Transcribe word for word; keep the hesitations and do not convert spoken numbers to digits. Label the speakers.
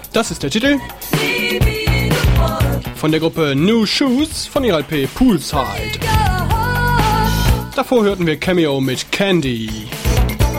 Speaker 1: Das ist der Titel von der Gruppe New Shoes von ihrer L P Poolside. Davor hörten wir Cameo mit Candy.